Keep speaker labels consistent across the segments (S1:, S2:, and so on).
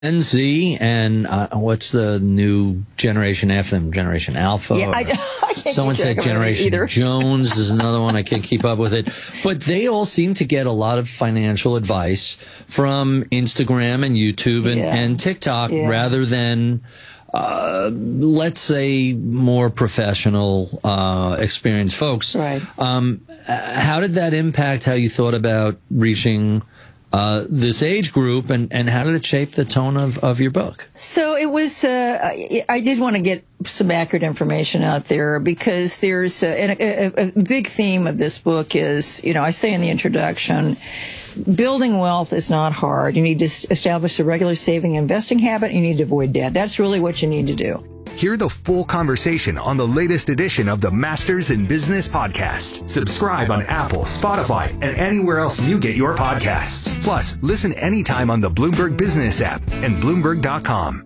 S1: Gen Z and what's the new generation after them? Generation Alpha?
S2: Yeah, I can't
S1: someone
S2: keep track
S1: said
S2: of it
S1: Generation
S2: either.
S1: Jones is another one. I can't keep up with it. But they all seem to get a lot of financial advice from Instagram and YouTube and TikTok rather than, let's say, more professional, experienced folks.
S2: Right.
S1: How did that impact how you thought about reaching this age group, and how did it shape the tone of your book?
S2: So it was, I did want to get some accurate information out there because there's a big theme of this book is, I say in the introduction, building wealth is not hard. You need to establish a regular saving and investing habit. You need to avoid debt. That's really what you need to do.
S3: Hear the full conversation on the latest edition of the Masters in Business podcast. Subscribe on Apple, Spotify, and anywhere else you get your podcasts. Plus, listen anytime on the Bloomberg Business app and Bloomberg.com.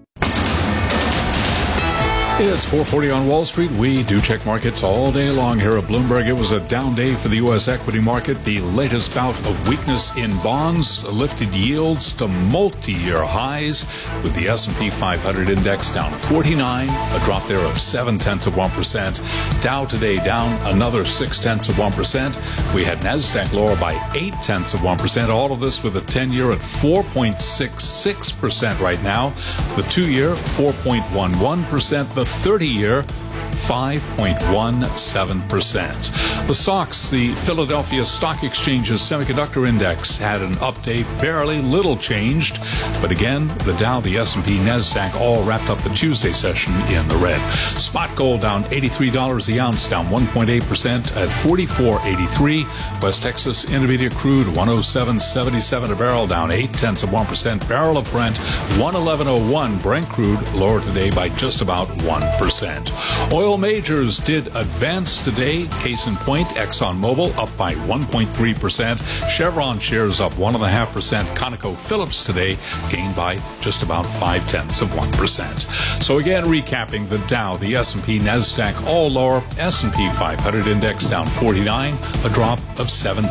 S4: It's 4:40 on Wall Street. We do check markets all day long here at Bloomberg. It was a down day for the U.S. equity market. The latest bout of weakness in bonds lifted yields to multi-year highs, with the S&P 500 index down 49, a drop there of 0.7%. Dow today down another 0.6%. We had NASDAQ lower by 0.8%. All of this with a 10-year at 4.66% right now. The 2-year, 4.11%. The 30-year, 5.17%. The SOX, the Philadelphia Stock Exchange's semiconductor index, had an up day, barely, little changed. But again, the Dow, the S&P, NASDAQ all wrapped up the Tuesday session in the red. Spot gold down $83 the ounce, down 1.8% at $44.83. West Texas Intermediate crude 107.77 a barrel, down 0.8%. Barrel of Brent 111.01. Brent crude lower today by just about 1%. Oil majors did advance today. Case in point, ExxonMobil up by 1.3%. Chevron shares up 1.5%. ConocoPhillips today gained by just about 0.5%. So again, recapping, the Dow, the S&P, NASDAQ all lower. S&P 500 index down 49, a drop of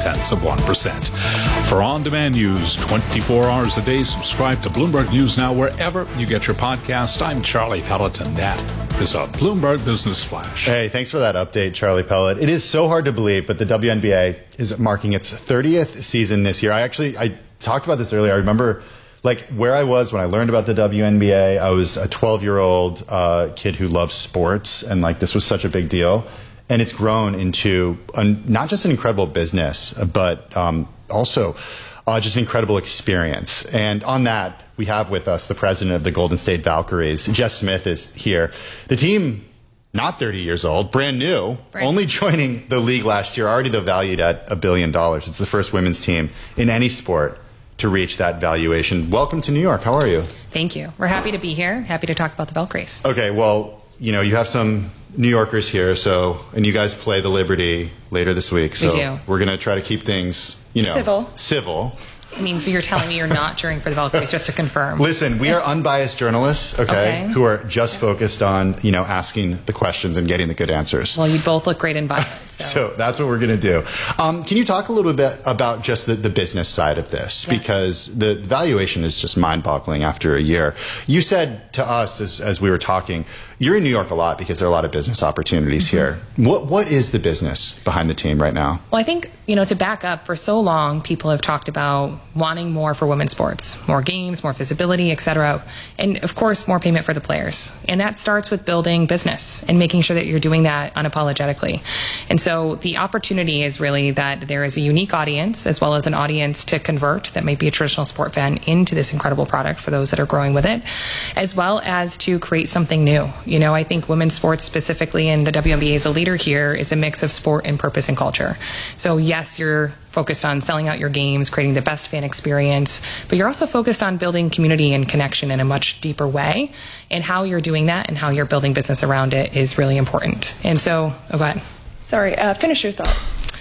S4: 0.7%. For on-demand news 24 hours a day, subscribe to Bloomberg News Now wherever you get your podcast. I'm Charlie Pelleton. That is a Bloomberg Business Flash.
S5: Hey, thanks for that update, Charlie Pellet. It is so hard to believe, but the WNBA is marking its 30th season this year. I talked about this earlier. I remember where I was when I learned about the WNBA. I was a 12-year-old kid who loved sports, and this was such a big deal. And it's grown into not just an incredible business, but also just an incredible experience. And on that, we have with us the president of the Golden State Valkyries. Jess Smith is here. The team, not 30 years old, brand new, only joining the league last year, already valued at $1 billion. It's the first women's team in any sport to reach that valuation. Welcome to New York. How are you?
S6: Thank you. We're happy to be here. Happy to talk about the Valkyries.
S5: Okay, well, you have some New Yorkers here, and you guys play the Liberty later this week. So
S6: we do.
S5: We're going to try to keep things, civil.
S6: I mean, so you're telling me you're not cheering for the Valkyries, just to confirm.
S5: Listen, we are unbiased journalists, okay, who are just focused on, asking the questions and getting the good answers.
S6: Well, you both look great in violence.
S5: So that's what we're going to do. Can you talk a little bit about just the business side of this? Yeah. Because the valuation is just mind-boggling after a year. You said to us as we were talking, you're in New York a lot because there are a lot of business opportunities here. What is the business behind the team right now?
S6: Well, I think, to back up, for so long, people have talked about wanting more for women's sports, more games, more visibility, et cetera. And of course, more payment for the players. And that starts with building business and making sure that you're doing that unapologetically. And so the opportunity is really that there is a unique audience as well as an audience to convert that might be a traditional sport fan into this incredible product for those that are growing with it, as well as to create something new. I think women's sports specifically, and the WNBA as a leader here, is a mix of sport and purpose and culture. So yes, you're focused on selling out your games, creating the best fan experience, but you're also focused on building community and connection in a much deeper way. And how you're doing that and how you're building business around it is really important. And so, go ahead.
S7: Sorry, finish your thought.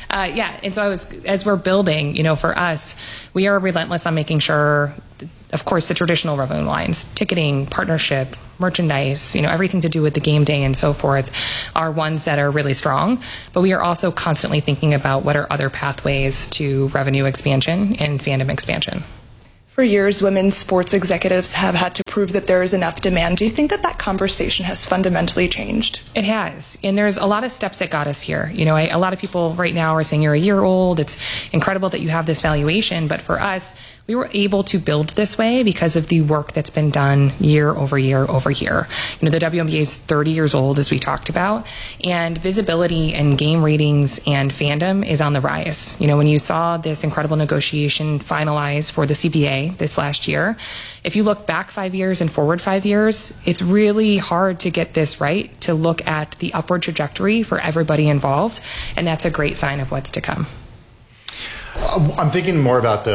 S6: And so as we're building, for us, we are relentless on making sure, of course, the traditional revenue lines, ticketing, partnership, merchandise, everything to do with the game day and so forth are ones that are really strong. But we are also constantly thinking about what are other pathways to revenue expansion and fandom expansion.
S7: For years, women's sports executives have had to prove that there is enough demand. Do you think that that conversation has fundamentally changed?
S6: It has. And there's a lot of steps that got us here. You know, a lot of people right now are saying you're a year old. It's incredible that you have this valuation. But for us, we were able to build this way because of the work that's been done year over year over year. You know, the WNBA is 30 years old, as we talked about, and visibility and game ratings and fandom is on the rise. You know, when you saw this incredible negotiation finalized for the CBA this last year, if you look back 5 years and forward 5 years, it's really hard to get this right, to look at the upward trajectory for everybody involved, and that's a great sign of what's to come.
S5: I'm thinking more about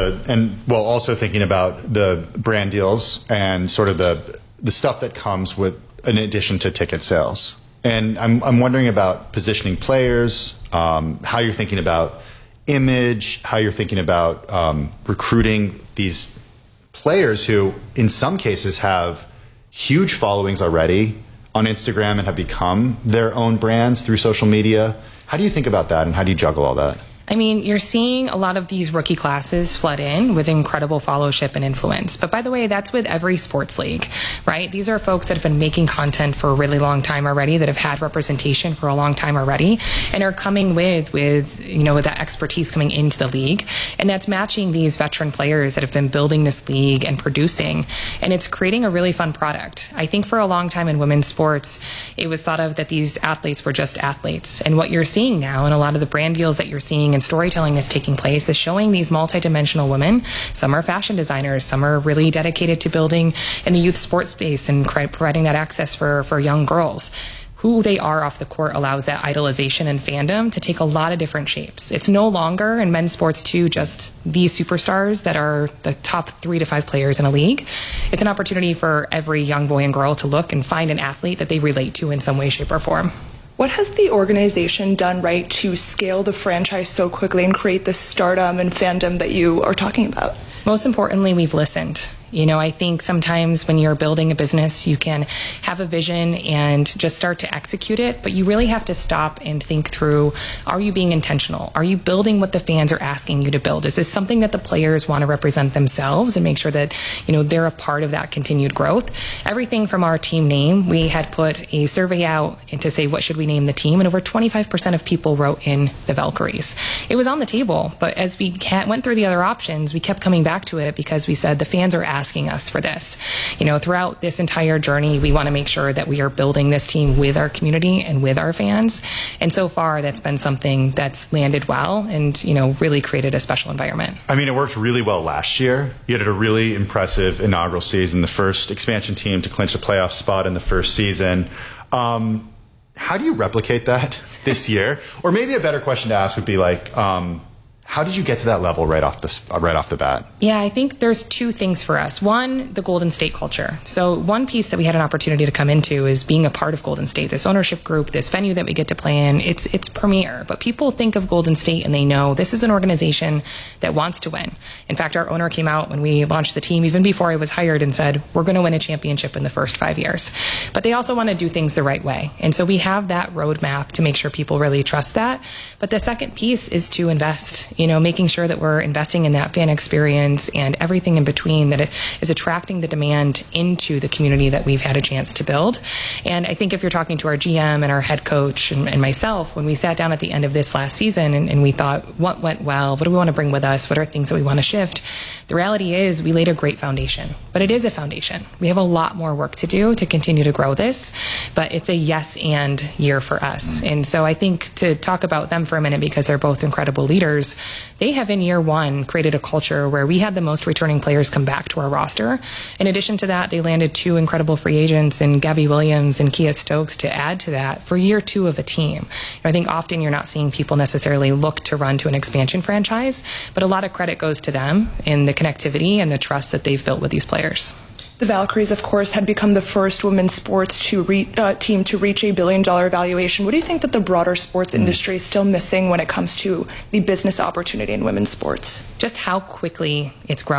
S5: also thinking about the brand deals and sort of the stuff that comes with, in addition to ticket sales. And I'm wondering about positioning players, how you're thinking about image, how you're thinking about recruiting these players who, in some cases, have huge followings already on Instagram and have become their own brands through social media. How do you think about that, and how do you juggle all that?
S6: I mean, you're seeing a lot of these rookie classes flood in with incredible followership and influence. But by the way, that's with every sports league, right? These are folks that have been making content for a really long time already, that have had representation for a long time already, and are coming with that expertise coming into the league. And that's matching these veteran players that have been building this league and producing. And it's creating a really fun product. I think for a long time in women's sports, it was thought of that these athletes were just athletes. And what you're seeing now, and a lot of the brand deals that you're seeing and storytelling that's taking place, is showing these multidimensional women. Some are fashion designers, some are really dedicated to building in the youth sports space and providing that access for young girls. Who they are off the court allows that idolization and fandom to take a lot of different shapes. It's no longer, in men's sports too, just these superstars that are the top 3 to 5 players in a league. It's an opportunity for every young boy and girl to look and find an athlete that they relate to in some way, shape, or form.
S7: What has the organization done right to scale the franchise so quickly and create this stardom and fandom that you are talking about?
S6: Most importantly, we've listened. You know, I think sometimes when you're building a business, you can have a vision and just start to execute it, but you really have to stop and think through, are you being intentional? Are you building what the fans are asking you to build? Is this something that the players want to represent themselves and make sure that, you know, they're a part of that continued growth? Everything from our team name, we had put a survey out to say, what should we name the team? And over 25% of people wrote in the Valkyries. It was on the table, but as we went through the other options, we kept coming back to it because we said the fans are asking us for this. You know, throughout this entire journey, we want to make sure that we are building this team with our community and with our fans. And so far, that's been something that's landed well and, you know, really created a special environment.
S5: I mean, it worked really well last year. You had a really impressive inaugural season, the first expansion team to clinch a playoff spot in the first season. How do you replicate that this year? Or maybe a better question to ask would be like, how did you get to that level right off the bat?
S6: Yeah, I think there's 2 things for us. One, the Golden State culture. So one piece that we had an opportunity to come into is being a part of Golden State, this ownership group, this venue that we get to play in. It's premier, but people think of Golden State and they know this is an organization that wants to win. In fact, our owner came out when we launched the team, even before I was hired, and said, we're going to win a championship in the first 5 years. But they also want to do things the right way. And so we have that roadmap to make sure people really trust that. But the second piece is to invest. You know, making sure that we're investing in that fan experience and everything in between, that it is attracting the demand into the community that we've had a chance to build. And I think if you're talking to our GM and our head coach and myself, when we sat down at the end of this last season and we thought, what went well? What do we want to bring with us? What are things that we want to shift? The reality is we laid a great foundation, but it is a foundation. We have a lot more work to do to continue to grow this, but it's a yes and year for us. And so I think to talk about them for a minute, because they're both incredible leaders, they have in year 1 created a culture where we had the most returning players come back to our roster. In addition to that, they landed 2 incredible free agents in Gabby Williams and Kia Stokes to add to that for year 2 of a team. I think often you're not seeing people necessarily look to run to an expansion franchise, but a lot of credit goes to them in the connectivity and the trust that they've built with these players.
S7: The Valkyries, of course, had become the first women's sports team to reach $1 billion valuation. What do you think that the broader sports industry is still missing when it comes to the business opportunity in women's sports?
S6: Just how quickly it's growing.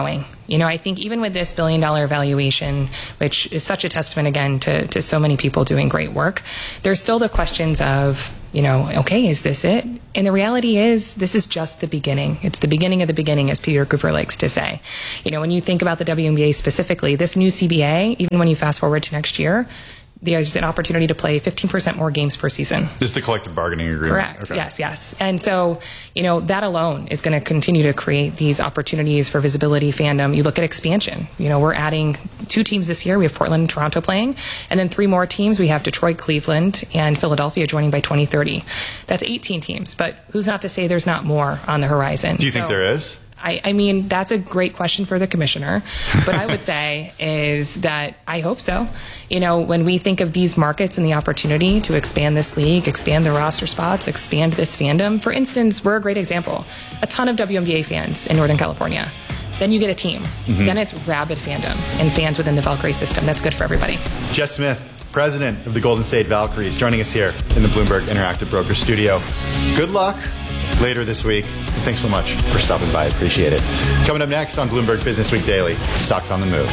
S6: I think even with this $1 billion valuation, which is such a testament again to so many people doing great work, there's still the questions of, okay, is this it? And the reality is, this is just the beginning. It's the beginning of the beginning, as Peter Cooper likes to say. When you think about the WNBA specifically, this new CBA, even when you fast forward to next year, there's an opportunity to play 15% more games per season.
S5: This is the collective bargaining agreement.
S6: Correct.
S5: Okay.
S6: Yes. And so, that alone is going to continue to create these opportunities for visibility, fandom. You look at expansion. We're adding 2 teams this year. We have Portland and Toronto playing. And then 3 more teams. We have Detroit, Cleveland, and Philadelphia joining by 2030. That's 18 teams. But who's not to say there's not more on the horizon?
S5: Do you think there is?
S6: I mean, that's a great question for the commissioner. But I would say is that I hope so. When we think of these markets and the opportunity to expand this league, expand the roster spots, expand this fandom. For instance, we're a great example. A ton of WNBA fans in Northern California. Then you get a team. Mm-hmm. Then it's rabid fandom and fans within the Valkyrie system. That's good for everybody.
S5: Jess Smith, president of the Golden State Valkyries, joining us here in the Bloomberg Interactive Broker Studio. Good luck later this week. Thanks so much for stopping by. Appreciate it. Coming up next on Bloomberg Business Week Daily, stocks on the move.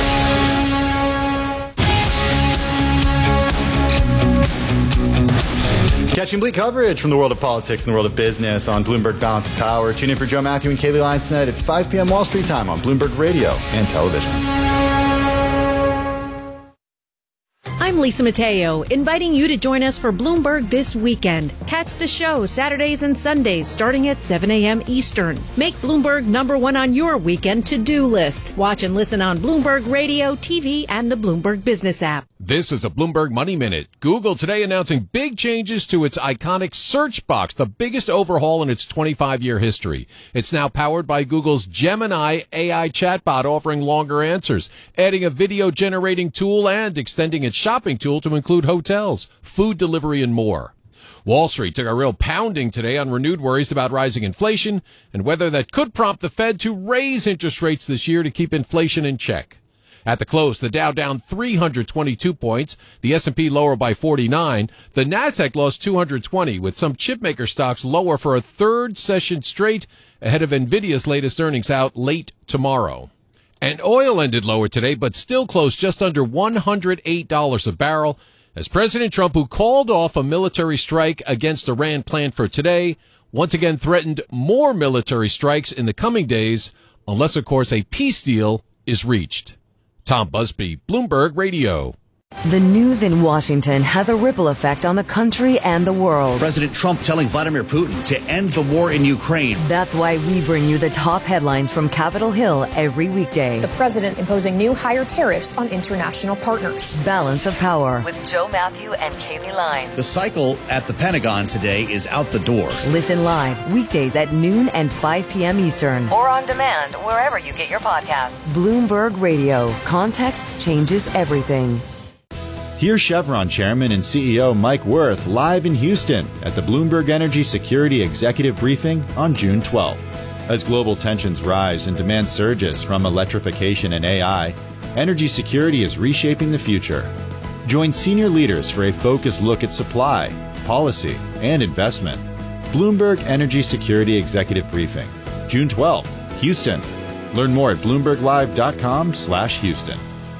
S5: Catching bleak coverage from the world of politics and the world of business on Bloomberg Balance of Power. Tune in for Joe Matthew and Kaylee Lyons tonight at 5 p.m. Wall Street time on Bloomberg Radio and television.
S8: I'm Lisa Mateo, inviting you to join us for Bloomberg This Weekend. Catch the show Saturdays and Sundays starting at 7 a.m. Eastern. Make Bloomberg #1 on your weekend to-do list. Watch and listen on Bloomberg Radio, TV, and the Bloomberg Business app.
S9: This is a Bloomberg Money Minute. Google today announcing big changes to its iconic search box, the biggest overhaul in its 25-year history. It's now powered by Google's Gemini AI chatbot, offering longer answers, adding a video-generating tool, and extending its shopping tool to include hotels, food delivery, and more. Wall Street took a real pounding today on renewed worries about rising inflation and whether that could prompt the Fed to raise interest rates this year to keep inflation in check. At the close, the Dow down 322 points, the S&P lower by 49, the Nasdaq lost 220, with some chipmaker stocks lower for a third session straight ahead of Nvidia's latest earnings out late tomorrow. And oil ended lower today, but still closed just under $108 a barrel, as President Trump, who called off a military strike against Iran planned for today, once again threatened more military strikes in the coming days, unless, of course, a peace deal is reached. Tom Busby, Bloomberg Radio.
S10: The news in Washington has a ripple effect on the country and the world.
S11: President Trump telling Vladimir Putin to end the war in Ukraine.
S10: That's why we bring you the top headlines from Capitol Hill every weekday.
S12: The president imposing new higher tariffs on international partners.
S10: Balance of Power with Joe Matthew and Kaylee Lyons.
S11: The cycle at the Pentagon today is out the door.
S10: Listen live weekdays at noon and 5 p.m. Eastern. Or on demand wherever you get your podcasts. Bloomberg Radio. Context changes everything.
S5: Here's Chevron Chairman and CEO Mike Wirth live in Houston at the Bloomberg Energy Security Executive Briefing on June 12th. As global tensions rise and demand surges from electrification and AI, energy security is reshaping the future. Join senior leaders for a focused look at supply, policy, and investment. Bloomberg Energy Security Executive Briefing, June 12th, Houston. Learn more at BloombergLive.com/Houston.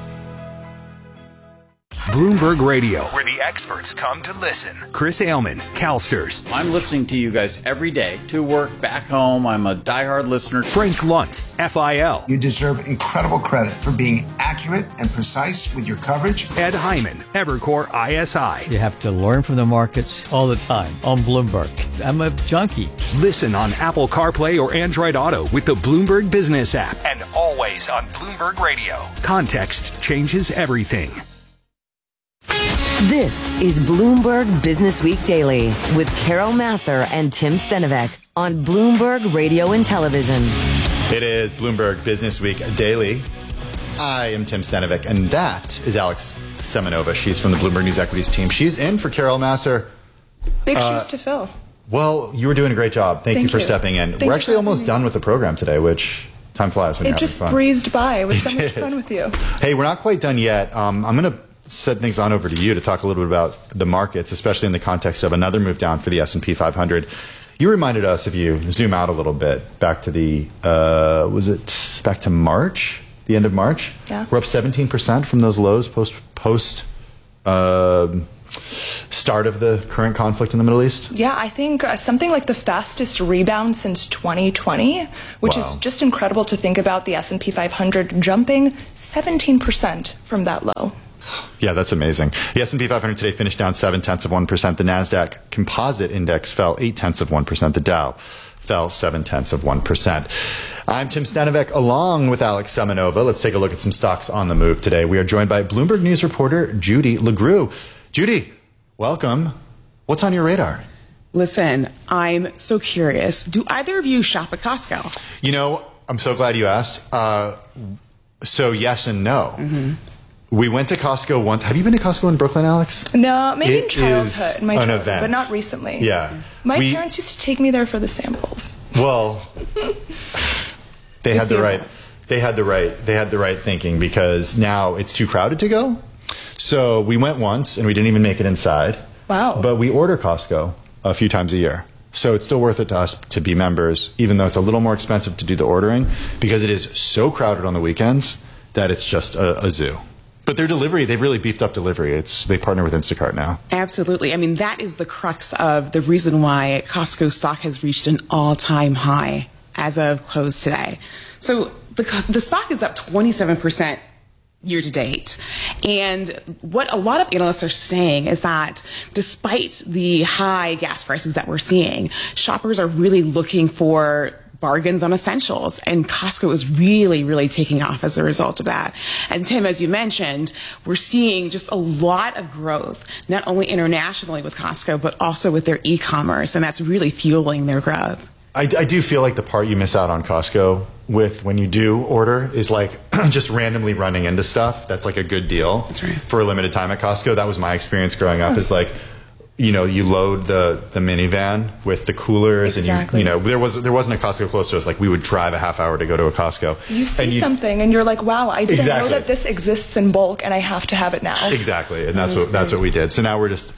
S3: Bloomberg Radio, where the experts come to listen. Chris Ailman, CalSTRS.
S13: I'm listening to you guys every day to work, back home. I'm a diehard listener.
S3: Frank Luntz, FIL.
S14: You deserve incredible credit for being accurate and precise with your coverage.
S3: Ed Hyman, Evercore ISI.
S15: You have to learn from the markets all the time on Bloomberg. I'm a junkie.
S3: Listen on Apple CarPlay or Android Auto with the Bloomberg Business app. And always on Bloomberg Radio. Context changes everything.
S10: This is Bloomberg Business Week Daily with Carol Massar and Tim Stenovec on Bloomberg Radio and Television.
S5: It is Bloomberg Business Week Daily. I am Tim Stenovec, and that is Alex Semenova. She's from the Bloomberg News Equities team. She's in for Carol Massar.
S7: Big shoes to fill.
S5: Well, you were doing a great job. Thank you for stepping in. We're actually almost done with the program today, which time flies when you're having fun.
S7: It just breezed by. It was so much fun with you.
S5: Hey, we're not quite done yet. I'm going to set things on over to you to talk a little bit about the markets, especially in the context of another move down for the S&P 500. You reminded us, if you zoom out a little bit, back to the, back to March, the end of March?
S7: Yeah.
S5: We're up 17% from those lows post start of the current conflict in the Middle East?
S7: Yeah, I think something like the fastest rebound since 2020, which is just incredible to think about. The S&P 500 jumping 17% from that low.
S5: Yeah, that's amazing. The S&P 500 today finished down 0.7%. The NASDAQ Composite Index fell 0.8%. The Dow fell 0.7%. I'm Tim Stanovic along with Alex Semenova. Let's take a look at some stocks on the move today. We are joined by Bloomberg News reporter Judy LeGroux. Judy, welcome. What's on your radar?
S16: Listen, I'm so curious. Do either of you shop at Costco?
S5: You know, I'm so glad you asked. So yes and no. Mm-hmm. We went to Costco once. Have you been to Costco in Brooklyn, Alex?
S7: No, maybe in childhood,
S5: event.
S7: But not recently.
S5: Yeah.
S7: My parents used to take me there for the samples.
S5: Well, they had the right thinking, because now it's too crowded to go. So we went once and we didn't even make it inside.
S7: Wow.
S5: But we order Costco a few times a year. So it's still worth it to us to be members, even though it's a little more expensive to do the ordering, because it is so crowded on the weekends that it's just a zoo. But their delivery, they've really beefed up delivery. They partner with Instacart now.
S16: Absolutely. I mean, that is the crux of the reason why Costco stock has reached an all-time high as of close today. So the stock is up 27% year to date. And what a lot of analysts are saying is that despite the high gas prices that we're seeing, shoppers are really looking for bargains on essentials, and Costco is really, really taking off as a result of that. And Tim, as you mentioned, we're seeing just a lot of growth, not only internationally with Costco, but also with their e-commerce, and that's really fueling their growth.
S5: I do feel like the part you miss out on Costco with when you do order is like just randomly running into stuff. That's like a good deal.
S16: That's right.
S5: For a limited time at Costco. That was my experience growing up, is like, you know, you load the minivan with the coolers.
S7: Exactly.
S5: And there wasn't a Costco close to us. Like, we would drive a half hour to go to a Costco.
S7: You see something and you're like, wow, I didn't know that this exists in bulk and I have to have it now.
S5: Exactly. And that's what we did. So now we're just,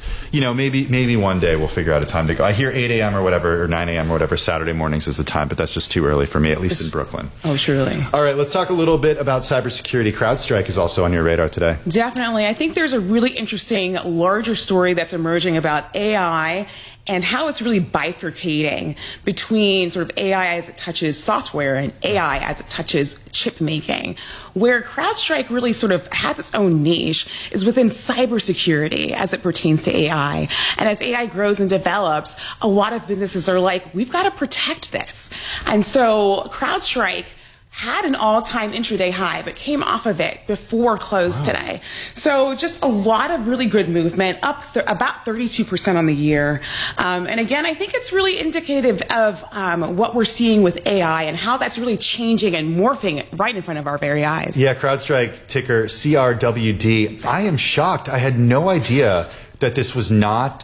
S5: maybe one day we'll figure out a time to go. I hear 8 a.m. or whatever, or 9 a.m. or whatever, Saturday mornings is the time, but that's just too early for me, at least in Brooklyn.
S16: Oh, surely.
S5: All right, let's talk a little bit about cybersecurity. CrowdStrike is also on your radar today.
S16: Definitely. I think there's a really interesting, larger story that's emerging about AI and how it's really bifurcating between sort of AI as it touches software and AI as it touches chip making. Where CrowdStrike really sort of has its own niche is within cybersecurity as it pertains to AI. And as AI grows and develops, a lot of businesses are like, we've got to protect this. And so CrowdStrike had an all-time intraday high, but came off of it before close today. So just a lot of really good movement, up about 32% on the year. And again, I think it's really indicative of what we're seeing with AI and how that's really changing and morphing right in front of our very eyes.
S5: Yeah, CrowdStrike, ticker CRWD. Exactly. I am shocked. I had no idea that this was not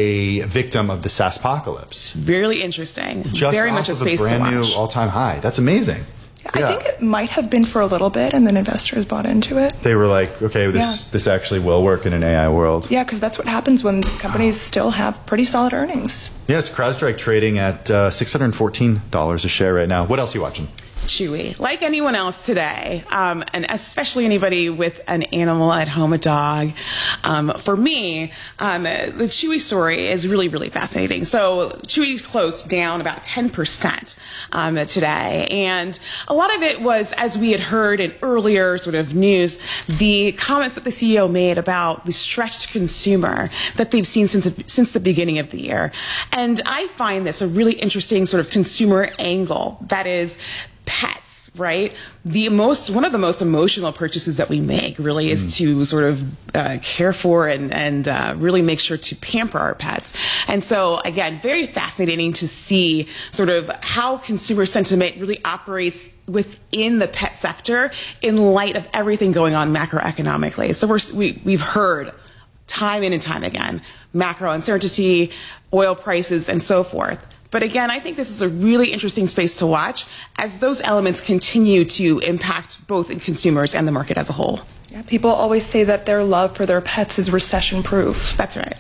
S5: a victim of the SaaSpocalypse.
S16: Really interesting.
S5: Just
S16: very much a space to watch.
S5: Brand new all-time high. That's amazing.
S7: I think it might have been for a little bit, and then investors bought into it.
S5: They were like, okay, this actually will work in an AI world.
S7: Yeah, because that's what happens when these companies still have pretty solid earnings.
S5: Yes, CrowdStrike trading at $614 a share right now. What else are you watching?
S16: Chewy, like anyone else today, and especially anybody with an animal at home, a dog. For me, the Chewy story is really, really fascinating. So Chewy closed down about 10% today, and a lot of it was, as we had heard in earlier sort of news, the comments that the CEO made about the stretched consumer that they've seen since the beginning of the year. And I find this a really interesting sort of consumer angle, that is pets, right? One of the most emotional purchases that we make really is to sort of care for and really make sure to pamper our pets. And so, again, very fascinating to see sort of how consumer sentiment really operates within the pet sector in light of everything going on macroeconomically. So we've heard time in and time again, macro uncertainty, oil prices, and so forth. But again, I think this is a really interesting space to watch as those elements continue to impact both consumers and the market as a whole.
S7: Yeah, people always say that their love for their pets is recession-proof.
S16: That's right.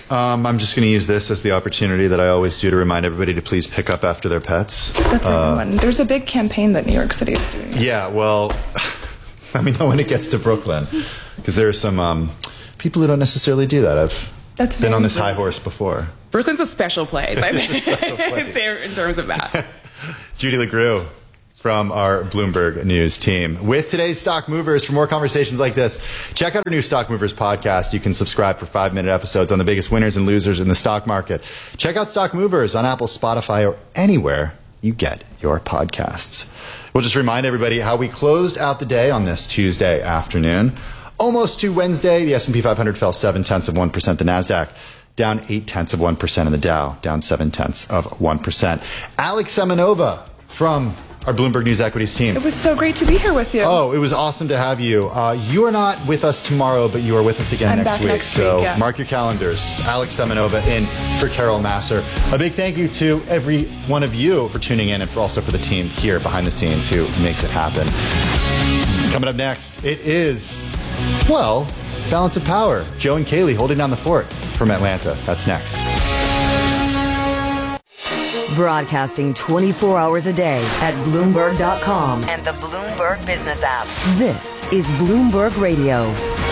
S5: I'm just going to use this as the opportunity that I always do to remind everybody to please pick up after their pets.
S7: That's a good one. There's a big campaign that New York City is doing.
S5: Yeah, well, let me know when it gets to Brooklyn, because there are some people who don't necessarily do that. I've been on this high horse before.
S16: Brooklyn's a special place, I think, in terms of that.
S5: Judy LeGroux from our Bloomberg News team with today's Stock Movers. For more conversations like this, check out our new Stock Movers podcast. You can subscribe for 5-minute episodes on the biggest winners and losers in the stock market. Check out Stock Movers on Apple, Spotify, or anywhere you get your podcasts. We'll just remind everybody how we closed out the day on this Tuesday afternoon. Almost to Wednesday, the S&P 500 fell 0.7%. The NASDAQ down 0.8%, and the Dow down 0.7%. Alex Semenova from our Bloomberg News Equities team.
S7: It was so great to be here with you.
S5: Oh, it was awesome to have you. You are not with us tomorrow, but you are with us again next week. So mark your calendars. Alex Semenova in for Carol Massar. A big thank you to every one of you for tuning in, and also for the team here behind the scenes who makes it happen. Coming up next, it is, well, Balance of Power. Joe and Kaylee holding down the fort from Atlanta. That's next.
S10: Broadcasting 24 hours a day at Bloomberg.com and the Bloomberg Business app. This is Bloomberg Radio.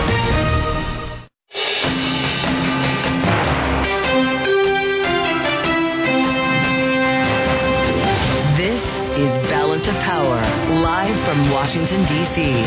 S10: This is Balance of Power, live from Washington, D.C.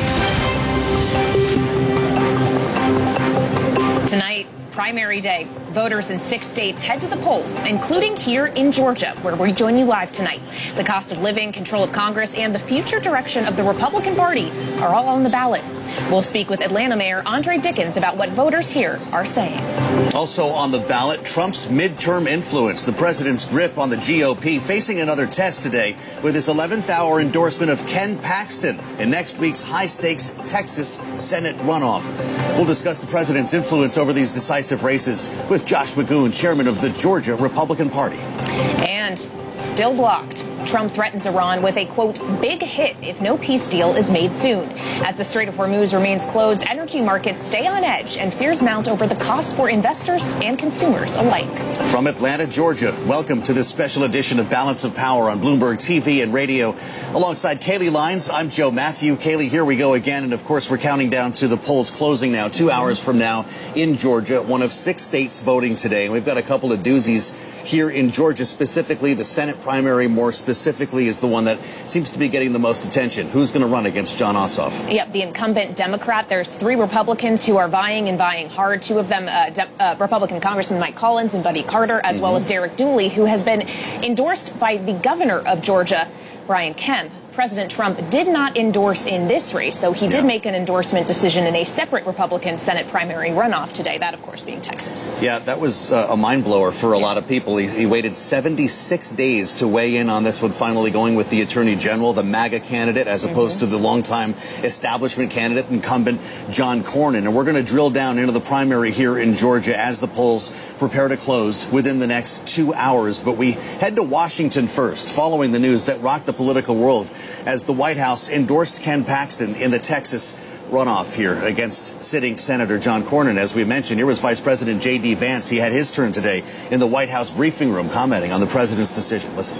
S12: Tonight, primary day. Voters in 6 states head to the polls, including here in Georgia, where we join you live tonight. The cost of living, control of Congress, and the future direction of the Republican Party are all on the ballot. We'll speak with Atlanta Mayor Andre Dickens about what voters here are saying.
S11: Also on the ballot, Trump's midterm influence, the president's grip on the GOP, facing another test today with his 11th hour endorsement of Ken Paxton in next week's high-stakes Texas Senate runoff. We'll discuss the president's influence over these decisive races with Josh Magoon, chairman of the Georgia Republican Party.
S12: And still blocked. Trump threatens Iran with a, quote, big hit if no peace deal is made soon. As the Strait of Hormuz remains closed, energy markets stay on edge and fears mount over the costs for investors and consumers alike.
S11: From Atlanta, Georgia, welcome to this special edition of Balance of Power on Bloomberg TV and radio. Alongside Kaylee Lyons, I'm Joe Matthew. Kaylee, here we go again. And of course, we're counting down to the polls closing now, 2 hours from now in Georgia, one of 6 states voting today. And we've got a couple of doozies here in Georgia, specifically the Senate primary, more specifically, is the one that seems to be getting the most attention. Who's going to run against Jon Ossoff?
S12: Yep, the incumbent Democrat. There's 3 Republicans who are vying hard. 2 of them, Republican Congressman Mike Collins and Buddy Carter, as well as Derek Dooley, who has been endorsed by the governor of Georgia, Brian Kemp. President Trump did not endorse in this race, though he did make an endorsement decision in a separate Republican Senate primary runoff today, that, of course, being Texas. Yeah, that was a mind blower for a lot of people. He waited 76 days to weigh in on this one, finally going with the Attorney General, the MAGA candidate, as opposed to the longtime establishment candidate, incumbent John Cornyn. And we're going to drill down into the primary here in Georgia as the polls prepare to close within the next 2 hours. But we head to Washington first, following the news that rocked the political world as the White House endorsed Ken Paxton in the Texas runoff here against sitting Senator John Cornyn. As we mentioned, here was Vice President J.D. Vance. He had his turn today in the White House briefing room commenting on the president's decision. Listen.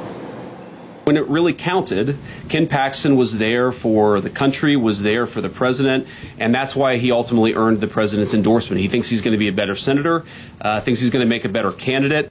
S17: When it really counted, Ken Paxton was there for the country, was there for the president, and that's why he ultimately earned the president's endorsement. He thinks he's going to be a better senator, thinks he's going to make a better candidate.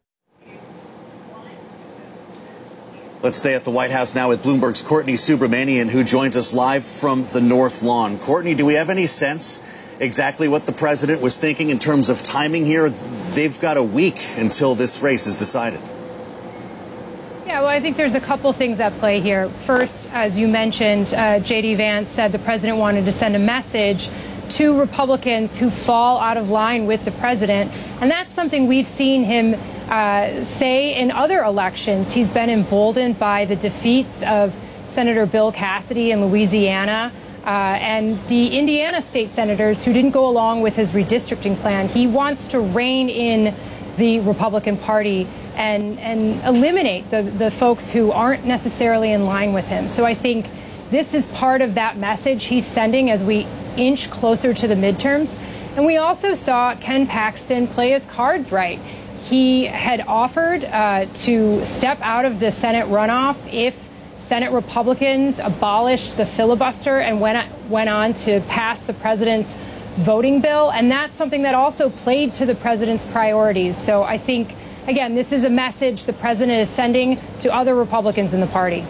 S11: Let's stay at the White House now with Bloomberg's Courtney Subramanian, who joins us live from the North Lawn. Courtney, do we have any sense exactly what the president was thinking in terms of timing here? They've got a week until this race is decided.
S18: Yeah, well, I think there's a couple things at play here. First, as you mentioned, J.D. Vance said the president wanted to send a message to Republicans who fall out of line with the president. And that's something we've seen him say in other elections. He's been emboldened by the defeats of Senator Bill Cassidy in Louisiana and the Indiana state senators who didn't go along with his redistricting plan. He wants to rein in the Republican Party and eliminate the folks who aren't necessarily in line with him. So I think this is part of that message he's sending as we inch closer to the midterms. And we also saw Ken Paxton play his cards right. He had offered to step out of the Senate runoff if Senate Republicans abolished the filibuster and went on to pass the president's voting bill. And that's something that also played to the president's priorities. So I think, again, this is a message the president is sending to other Republicans in the party.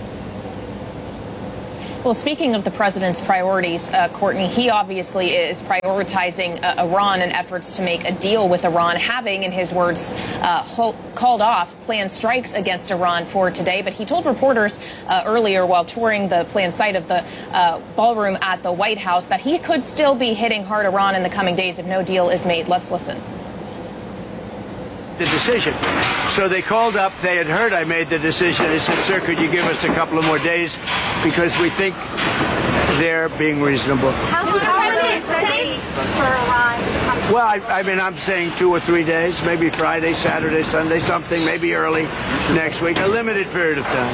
S12: Well, speaking of the president's priorities, Courtney, he obviously is prioritizing Iran and efforts to make a deal with Iran, having, in his words, called off planned strikes against Iran for today. But he told reporters earlier while touring the planned site of the ballroom at the White House that he could still be hitting hard Iran in the coming days if no deal is made. Let's listen.
S19: The decision. So they called up. They had heard I made the decision. They said, sir, could you give us a couple of more days because we think they're being reasonable.
S20: How many days for Iran to come?
S19: Well, I mean, I'm saying 2 or 3 days, maybe Friday, Saturday, Sunday, something, maybe early next week, a limited period of time.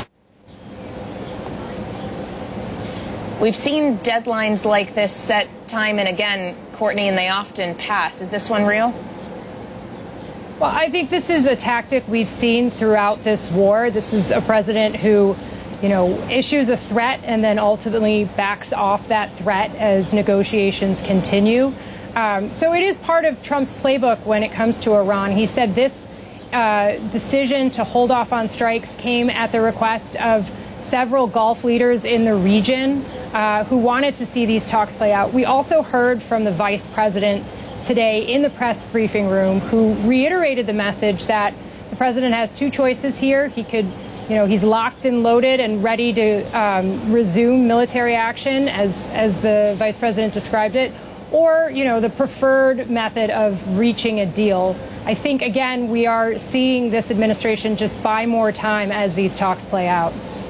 S12: We've seen deadlines like this set time and again, Courtney, and they often pass. Is this one real?
S18: Well, I think this is a tactic we've seen throughout this war. This is a president who, issues a threat and then ultimately backs off that threat as negotiations continue. So it is part of Trump's playbook when it comes to Iran. He said this decision to hold off on strikes came at the request of several Gulf leaders in the region who wanted to see these talks play out. We also heard from the vice president today in the press briefing room, who reiterated the message that the president has two choices here. He could, he's locked and loaded and ready to resume military action, as the vice president described it, or, the preferred method of reaching a deal. I think, again, we are seeing this administration just buy more time as these talks play out.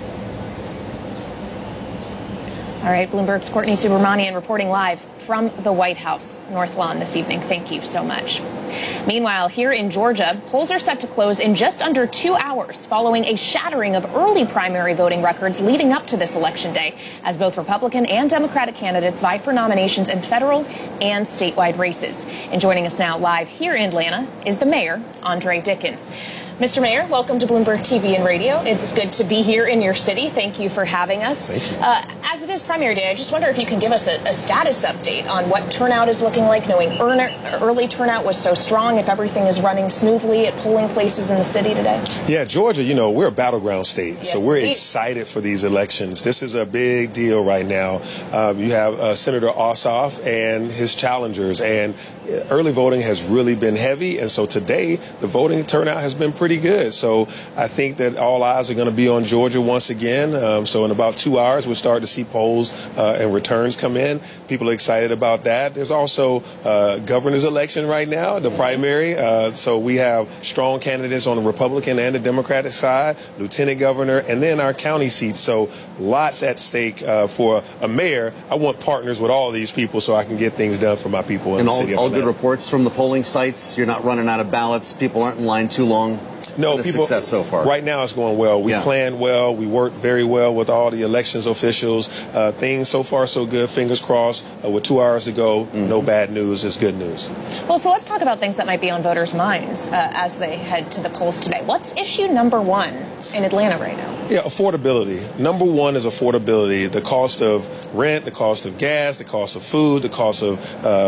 S12: All right, Bloomberg's Courtney Subramanian reporting live from the White House, North Lawn this evening. Thank you so much. Meanwhile, here in Georgia, polls are set to close in just under 2 hours following a shattering of early primary voting records leading up to this election day, as both Republican and Democratic candidates vie for nominations in federal and statewide races. And joining us now live here in Atlanta is the mayor, Andre Dickens. Mr. Mayor, welcome to Bloomberg TV and Radio. It's good to be here in your city. Thank you for having us.
S21: Thank you.
S12: As it is primary day, I just wonder if you can give us a status update on what turnout is looking like, knowing early turnout was so strong, if everything is running smoothly at polling places in the city today.
S21: Yeah, Georgia, we're a battleground state, yes, so we're excited for these elections. This is a big deal right now. You have Senator Ossoff and his challengers, and early voting has really been heavy, and so today the voting turnout has been pretty good. So I think that all eyes are going to be on Georgia once again. So in about 2 hours, we'll start to see polls and returns come in. People are excited about that. There's also governor's election right now, the primary. So we have strong candidates on the Republican and the Democratic side, lieutenant governor, and then our county seats. So lots at stake for a mayor. I want partners with all these people so I can get things done for my people in the city of Atlanta.
S11: Good reports from the polling sites. You're not running out of ballots. People aren't in line too long.
S21: No,
S11: success so far.
S21: Right now it's going well. We planned well. We worked very well with all the elections officials. Things so far so good. Fingers crossed. With 2 hours to go, no bad news. It's good news.
S12: Well, so let's talk about things that might be on voters' minds as they head to the polls today. What's issue number one in Atlanta right now?
S21: Yeah, affordability. Number one is affordability. The cost of rent, the cost of gas, the cost of food, the cost of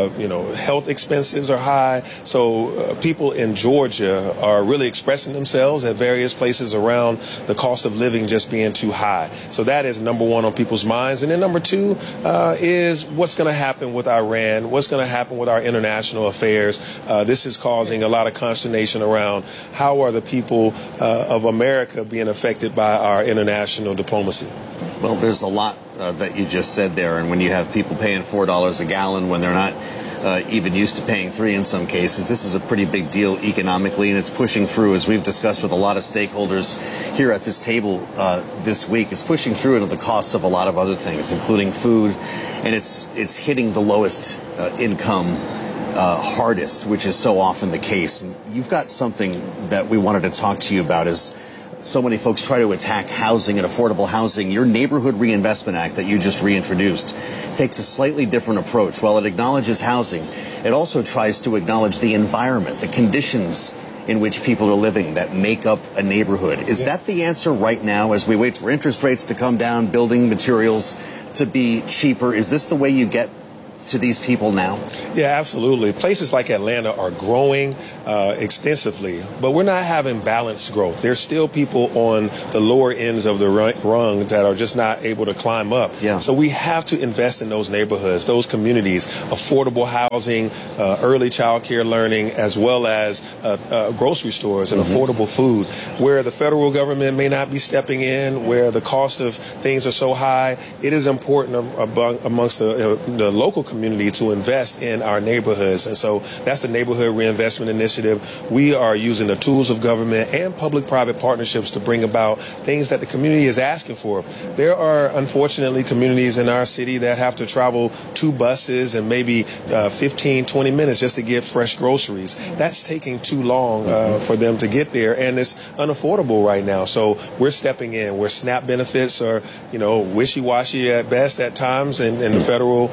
S21: health expenses are high. So people in Georgia are really expressing themselves at various places around the cost of living just being too high. So that is number one on people's minds. And then number two is what's going to happen with Iran, what's going to happen with our international affairs. This is causing a lot of consternation around how are the people of America being affected by our international diplomacy.
S11: Well, there's a lot that you just said there. And when you have people paying $4 a gallon when they're not even used to paying $3 in some cases, this is a pretty big deal economically, and it's pushing through, as we've discussed with a lot of stakeholders here at this table this week. It's pushing through into the costs of a lot of other things, including food, and it's hitting the lowest income hardest, which is so often the case. And you've got something that we wanted to talk to you about is so many folks try to attack housing and affordable housing, your Neighborhood Reinvestment Act that you just reintroduced takes a slightly different approach. While it acknowledges housing, it also tries to acknowledge the environment, the conditions in which people are living that make up a neighborhood. Is that the answer right now as we wait for interest rates to come down, building materials to be cheaper? Is this the way you get to these people now?
S21: Yeah, absolutely. Places like Atlanta are growing extensively, but we're not having balanced growth. There's still people on the lower ends of the rung that are just not able to climb up.
S11: Yeah.
S21: So we have to invest in those neighborhoods, those communities, affordable housing, early child care learning, as well as grocery stores and affordable food, where the federal government may not be stepping in, where the cost of things are so high. It is important amongst the local community to invest in our neighborhoods. And so that's the Neighborhood Reinvestment Initiative. We are using the tools of government and public-private partnerships to bring about things that the community is asking for. There are, unfortunately, communities in our city that have to travel 2 buses and maybe 15, 20 minutes just to get fresh groceries. That's taking too long for them to get there, and it's unaffordable right now. So we're stepping in where SNAP benefits are, wishy-washy at best at times, and the federal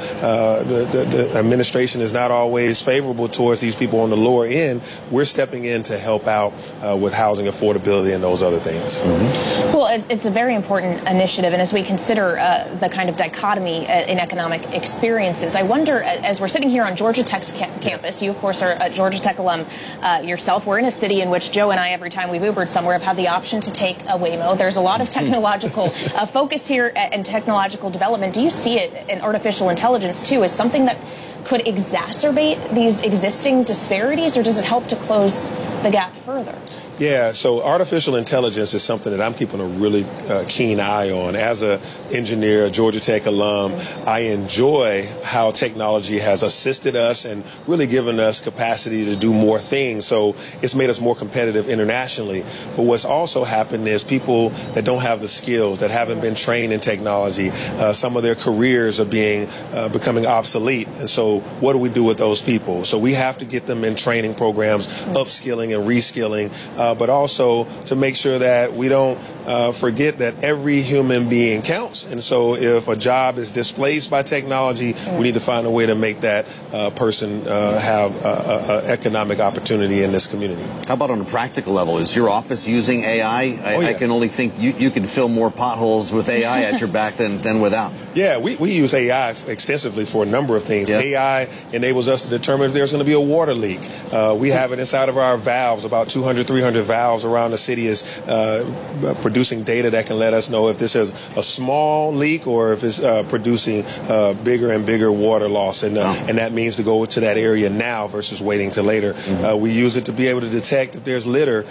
S21: the administration is not always favorable towards these people on the lower end. We're stepping in to help out with housing affordability and those other things.
S12: Well, it's a very important initiative, and as we consider the kind of dichotomy in economic experiences, I wonder, as we're sitting here on Georgia Tech's campus, you of course are a Georgia Tech alum yourself. We're in a city in which Joe and I, every time we've Ubered somewhere, have had the option to take a Waymo. There's a lot of technological focus here and technological development. Do you see it in artificial intelligence too as something that could exacerbate these existing disparities, or does it help to close the gap further?
S21: Yeah, so artificial intelligence is something that I'm keeping a really keen eye on. As an engineer, a Georgia Tech alum, I enjoy how technology has assisted us and really given us capacity to do more things. So it's made us more competitive internationally. But what's also happened is people that don't have the skills, that haven't been trained in technology, some of their careers are becoming obsolete. And so what do we do with those people? So we have to get them in training programs, upskilling and reskilling, but also to make sure that we don't forget that every human being counts. And so if a job is displaced by technology, we need to find a way to make that person have economic opportunity in this community.
S11: How about on a practical level? Is your office using AI? I can only think you can fill more potholes with AI at your back than without.
S21: Yeah, we use AI extensively for a number of things. Yeah. AI enables us to determine if there's going to be a water leak. We have it inside of our valves. About 200, 300 valves around the city is producing data that can let us know if this is a small leak or if it's producing bigger and bigger water loss. And that means to go to that area now versus waiting till later. We use it to be able to detect if there's litter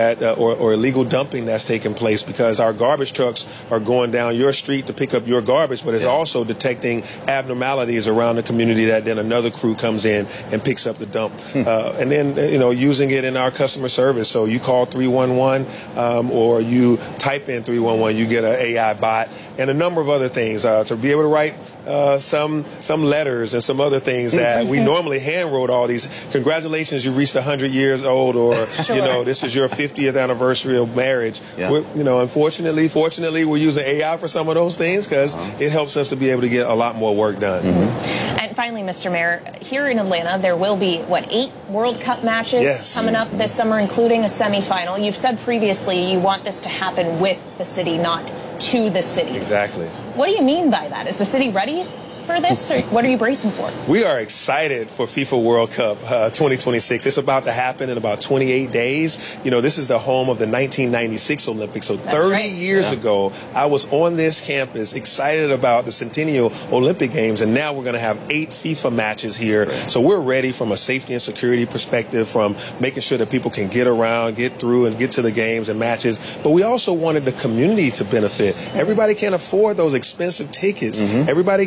S21: or illegal dumping that's taking place, because our garbage trucks are going down your street to pick up your garbage, but it's also detecting abnormalities around the community that then another crew comes in and picks up the dump. And then, using it in our customer service. So you call 311 or you type in 311, you get an AI bot and a number of other things to be able to write some letters and some other things that we normally hand wrote. All these congratulations, you reached 100 years old, or this is your 50th anniversary of marriage. Fortunately we're using AI for some of those things because it helps us to be able to get a lot more work done.
S12: And finally, Mr. Mayor, here in Atlanta there will be 8 World Cup matches coming up this summer, including a semifinal. You've said previously you want this to happen with the city, not to the city.
S21: Exactly.
S12: What do you mean by that? Is the city ready for this, or what are you bracing for?
S21: We are excited for FIFA World Cup 2026. It's about to happen in about 28 days. This is the home of the 1996 Olympics. So 30 years ago, I was on this campus excited about the Centennial Olympic Games, and now we're going to have 8 FIFA matches here. So we're ready from a safety and security perspective, from making sure that people can get around, get through, and get to the games and matches. But we also wanted the community to benefit. Everybody can't afford those expensive tickets. Everybody can't go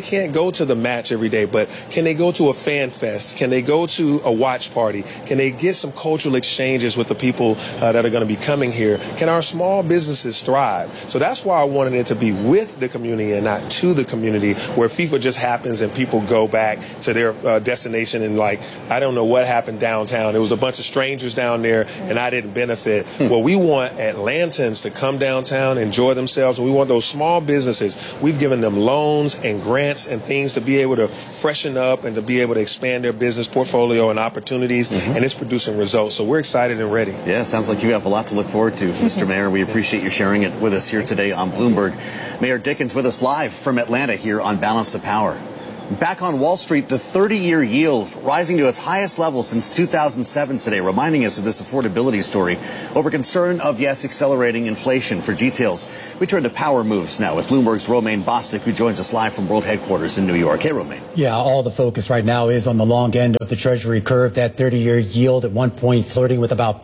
S21: go to the match every day, but can they go to a fan fest? Can they go to a watch party? Can they get some cultural exchanges with the people that are going to be coming here? Can our small businesses thrive? So that's why I wanted it to be with the community and not to the community, where FIFA just happens and people go back to their destination and like, I don't know what happened downtown. There was a bunch of strangers down there and I didn't benefit. Well, we want Atlantans to come downtown, enjoy themselves, and we want those small businesses. We've given them loans and grants and things to be able to freshen up and to be able to expand their business portfolio and opportunities, and it's producing results. So we're excited and ready.
S11: Yeah, sounds like you have a lot to look forward to, Mr. Mayor. We appreciate you sharing it with us here today on Bloomberg. Mayor Dickens with us live from Atlanta here on Balance of Power. Back on Wall Street, the 30-year yield rising to its highest level since 2007 today, reminding us of this affordability story over concern of, yes, accelerating inflation. For details, we turn to power moves now with Bloomberg's Romaine Bostick, who joins us live from World Headquarters in New York. Hey, Romaine.
S1: Yeah, all the focus right now is on the long end of the Treasury curve. That 30-year yield at one point flirting with about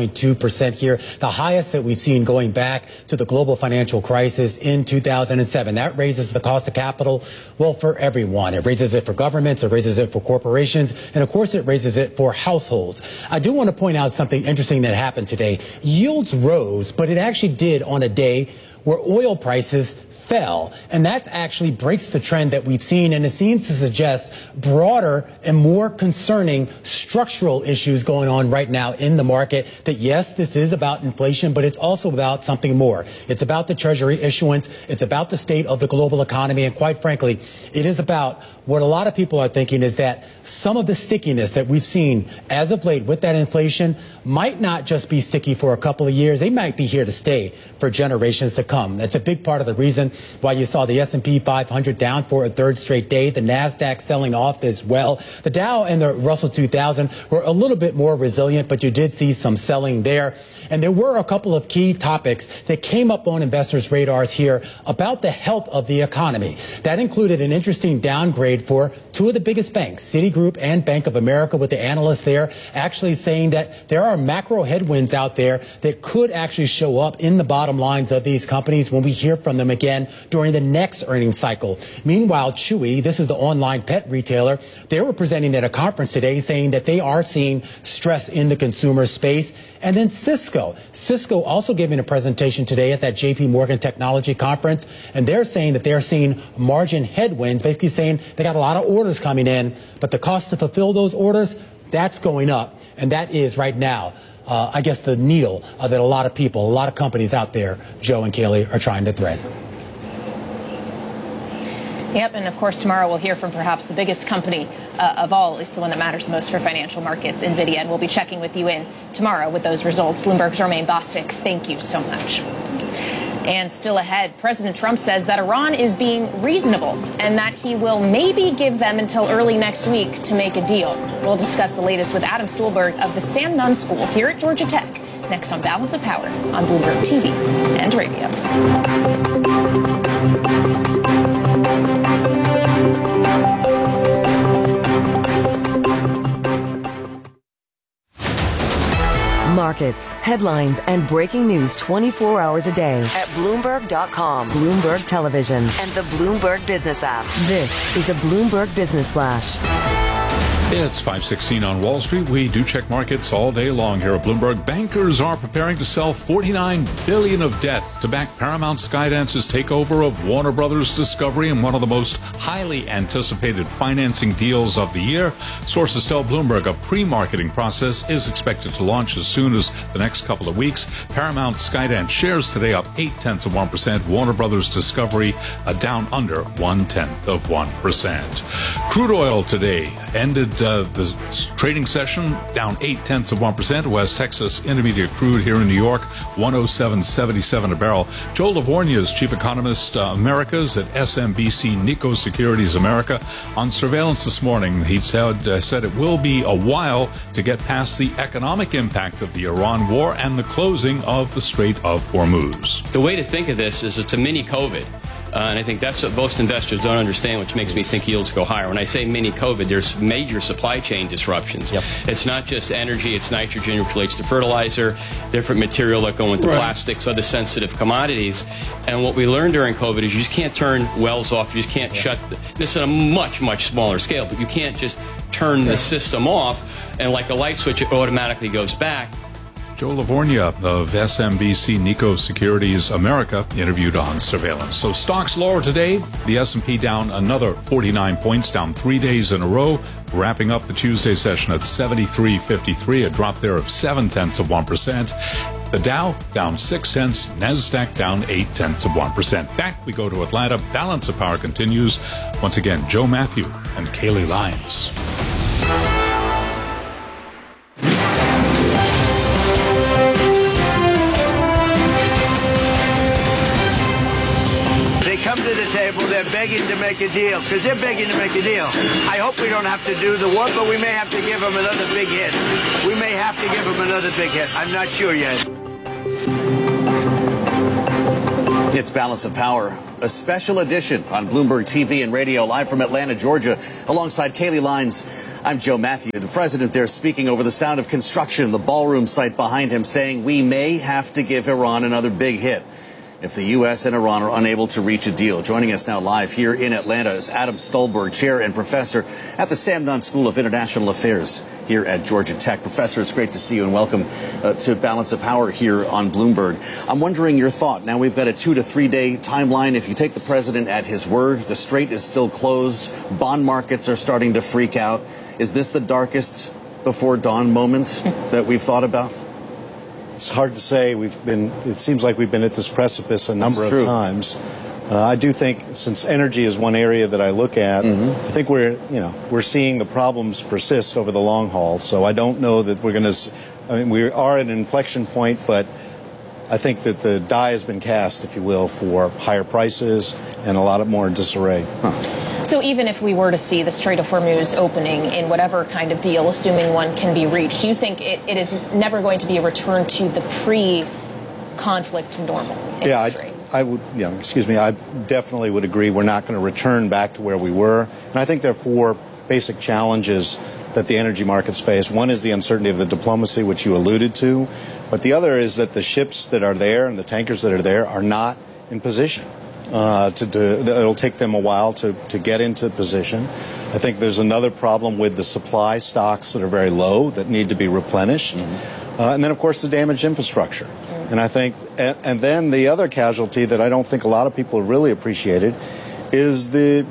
S1: 5.2% here, the highest that we've seen going back to the global financial crisis in 2007. That raises the cost of capital, well, for everyone. It raises it for governments, it raises it for corporations, and of course it raises it for households. I do want to point out something interesting that happened today. Yields rose, but it actually did on a day where oil prices fell. And that actually breaks the trend that we've seen, and it seems to suggest broader and more concerning structural issues going on right now in the market. That yes, this is about inflation, but it's also about something more. It's about the Treasury issuance. It's about the state of the global economy. And quite frankly, it is about what a lot of people are thinking is that some of the stickiness that we've seen as of late with that inflation might not just be sticky for a couple of years. They might be here to stay for generations to come. That's a big part of the reason why you saw the S&P 500 down for a third straight day, the NASDAQ selling off as well. The Dow and the Russell 2000 were a little bit more resilient, but you did see some selling there. And there were a couple of key topics that came up on investors' radars here about the health of the economy. That included an interesting downgrade for two of the biggest banks, Citigroup and Bank of America, with the analysts there actually saying that there are macro headwinds out there that could actually show up in the bottom lines of these companies when we hear from them again during the next earnings cycle. Meanwhile, Chewy, this is the online pet retailer, they were presenting at a conference today saying that they are seeing stress in the consumer space. And then Cisco also giving a presentation today at that JP Morgan Technology Conference, and they're saying that they're seeing margin headwinds, basically saying they got a lot of orders coming in, but the cost to fulfill those orders, that's going up. And that is right now, I guess, the needle that a lot of people, a lot of companies out there, Joe and Kaylee, are trying to thread.
S12: Yep, and of course tomorrow we'll hear from perhaps the biggest company of all, at least the one that matters most for financial markets, NVIDIA, and we'll be checking with you in tomorrow with those results. Bloomberg's Romaine Bostick, thank you so much. And still ahead, President Trump says that Iran is being reasonable and that he will maybe give them until early next week to make a deal. We'll discuss the latest with Adam Stuhlberg of the Sam Nunn School here at Georgia Tech, next on Balance of Power on Bloomberg TV and radio.
S10: Markets, headlines, and breaking news 24 hours a day at Bloomberg.com, Bloomberg Television, and the Bloomberg Business app. This is a Bloomberg Business Flash.
S4: It's 5:16 on Wall Street. We do check markets all day long here at Bloomberg. Bankers are preparing to sell $49 billion of debt to back Paramount Skydance's takeover of Warner Brothers Discovery in one of the most highly anticipated financing deals of the year. Sources tell Bloomberg a pre-marketing process is expected to launch as soon as the next couple of weeks. Paramount Skydance shares today up 0.8%. Warner Brothers Discovery down under 0.1%. Crude oil today ended the trading session down 0.8%. West Texas Intermediate crude here in New York, 107.77 a barrel. Joel Livornia is chief economist Americas at SMBC Nikko Securities America. On surveillance this morning, he said it will be a while to get past the economic impact of the Iran war and the closing of the Strait of Hormuz.
S22: The way to think of this is it's a mini COVID.
S2: And I think that's what most investors don't understand, which makes me think yields go higher. When I say mini-COVID, there's major supply chain disruptions. It's not just energy, it's nitrogen, which relates to fertilizer, different material that go into plastics, other sensitive commodities. And what we learned during COVID is you just can't turn wells off. You just can't shut this on a much, much smaller scale, but you can't just turn the system off and like a light switch, it automatically goes back.
S4: Joe Livornia of SMBC Nikko Securities America interviewed on surveillance. So stocks lower today. The S&P down another 49 points, down 3 days in a row, wrapping up the Tuesday session at 73.53, a drop there of 0.7%. The Dow down 0.6, NASDAQ down 0.8%. Back we go to Atlanta. Balance of Power continues. Once again, Joe Matthew and Kaylee Lyons.
S19: Come to the table, they're begging to make a deal, because they're begging to make a deal. I hope we don't have to do the work, but we may have to give them another big hit. We may have to give them another big hit. I'm not sure yet.
S11: It's Balance of Power, a special edition on Bloomberg TV and radio, live from Atlanta, Georgia, alongside Kaylee Lyons. I'm Joe Matthew. The president there speaking over the sound of construction, the ballroom site behind him, saying we may have to give Iran another big hit if the U.S. and Iran are unable to reach a deal. Joining us now live here in Atlanta is Adam Stolberg, chair and professor at the Sam Nunn School of International Affairs here at Georgia Tech. Professor, it's great to see you and welcome to Balance of Power here on Bloomberg. I'm wondering your thought. Now we've got a 2 to 3 day timeline. If you take the president at his word, the strait is still closed. Bond markets are starting to freak out. Is this the darkest before dawn moment that we've thought about?
S22: It's hard to say. It seems like we've been at this precipice a number of times. I do think, since energy is one area that I look at, I think we're seeing the problems persist over the long haul. So I don't know that we're going to. I mean, we are at an inflection point, but I think that the die has been cast, if you will, for higher prices and a lot more disarray.
S12: So even if we were to see the Strait of Hormuz opening in whatever kind of deal, assuming one can be reached, do you think it is never going to be a return to the pre-conflict normal?
S22: I would. Yeah, excuse me. I definitely would agree. We're not going to return back to where we were. And I think there are 4 basic challenges that the energy markets face. One is the uncertainty of the diplomacy, which you alluded to. But the other is that the ships that are there and the tankers that are there are not in position. It'll take them a while to get into position. I think there's another problem with the supply stocks that are very low that need to be replenished. And then, of course, the damaged infrastructure. And I think, and then the other casualty that I don't think a lot of people have really appreciated is the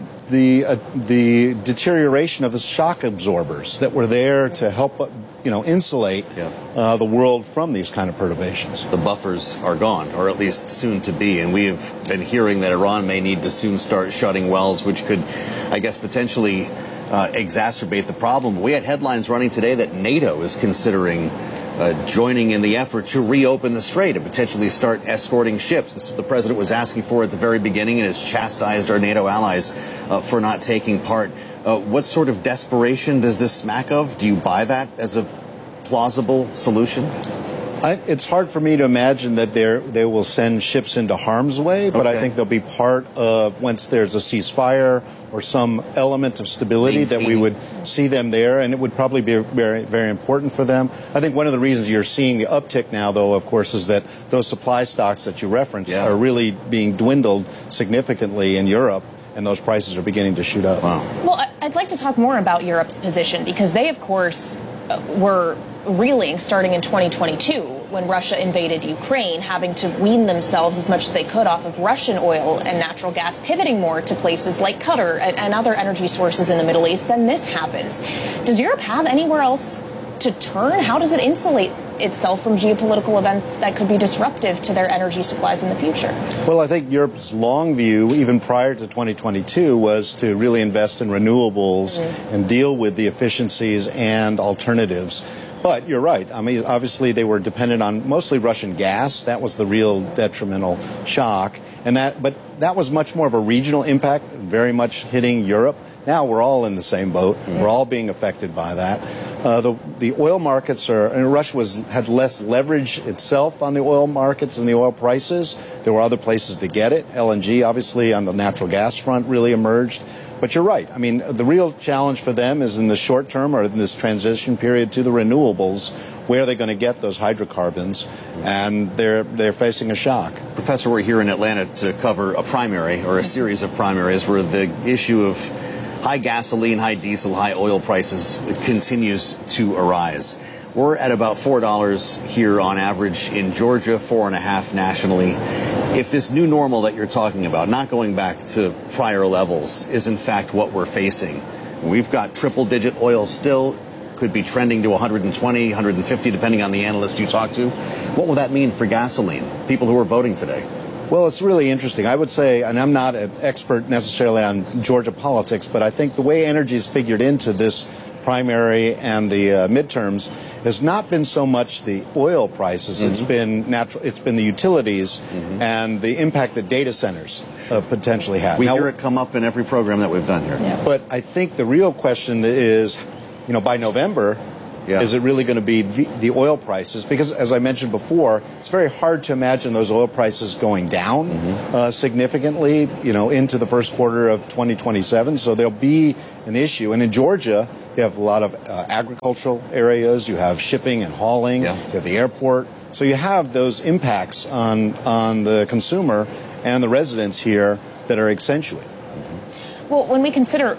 S22: deterioration of the shock absorbers that were there to help insulate the world from these kind of perturbations.
S11: The buffers are gone, or at least soon to be, and we have been hearing that Iran may need to soon start shutting wells, which could, I guess, potentially exacerbate the problem. We had headlines running today that NATO is considering joining in the effort to reopen the strait and potentially start escorting ships. This is what the president was asking for at the very beginning and has chastised our NATO allies for not taking part. What sort of desperation does this smack of? Do you buy that as a plausible solution?
S22: It's hard for me to imagine that they will send ships into harm's way, but I think they'll be part of, once there's a ceasefire or some element of stability, that we would see them there, and it would probably be very, very important for them. I think one of the reasons you're seeing the uptick now, though, of course, is that those supply stocks that you referenced are really being dwindled significantly in Europe, and those prices are beginning to shoot up.
S11: Wow.
S12: Well, I'd like to talk more about Europe's position, because they, of course, were reeling starting in 2022 when Russia invaded Ukraine, having to wean themselves as much as they could off of Russian oil and natural gas, pivoting more to places like Qatar and other energy sources in the Middle East. Then this happens. Does Europe have anywhere else to turn? How does it insulate itself from geopolitical events that could be disruptive to their energy supplies in the future?
S22: Well, I think Europe's long view, even prior to 2022, was to really invest in renewables and deal with the efficiencies and alternatives. But you're right. I mean, obviously they were dependent on mostly Russian gas. That was the real detrimental shock. But that was much more of a regional impact, very much hitting Europe. Now we're all in the same boat. We're all being affected by that. The oil markets Russia had less leverage itself on the oil markets and the oil prices. There were other places to get it. LNG, obviously, on the natural gas front really emerged. But you're right. I mean, the real challenge for them is in the short term or in this transition period to the renewables, where are they going to get those hydrocarbons? And they're facing a shock.
S11: Professor, we're here in Atlanta to cover a primary or a series of primaries where the issue of high gasoline, high diesel, high oil prices continues to arise. We're at about $4 here on average in Georgia, 4.5 nationally. If this new normal that you're talking about, not going back to prior levels, is in fact what we're facing, we've got triple-digit oil still, could be trending to 120, 150, depending on the analyst you talk to. What will that mean for gasoline, people who are voting today?
S22: Well, it's really interesting. I would say, and I'm not an expert necessarily on Georgia politics, but I think the way energy is figured into this primary and the midterms has not been so much the oil prices. It's been the utilities and the impact that data centers potentially have.
S11: We hear it come up in every program that we've done here.
S22: Yeah. But I think the real question is, by November, is it really going to be the oil prices? Because, as I mentioned before, it's very hard to imagine those oil prices going down significantly, into the first quarter of 2027. So there'll be an issue. And in Georgia, you have a lot of agricultural areas. You have shipping and hauling. You have the airport. So you have those impacts on the consumer and the residents here that are accentuated.
S12: Well, when we consider